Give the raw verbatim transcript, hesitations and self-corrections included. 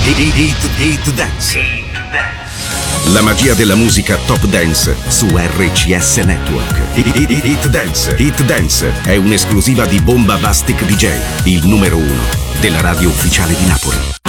Hit, hit Dance. La magia della musica Top Dance su R C S Network. Hit, hit Dance. Hit Dance è un'esclusiva di Bombastic D J, il numero uno della radio ufficiale di Napoli.